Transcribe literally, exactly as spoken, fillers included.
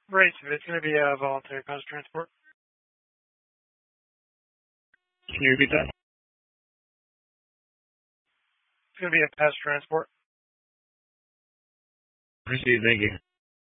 Right, so it's going to be a voluntary pest transport. Can you repeat that? It's going to be a pest transport. Proceed, thank you.